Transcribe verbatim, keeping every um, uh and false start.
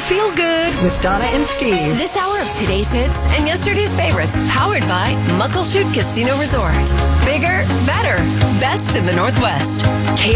Feel Good with Donna and Steve. This hour of today's hits and yesterday's favorites, powered by Muckleshoot Casino Resort. Bigger, better, best in the Northwest. K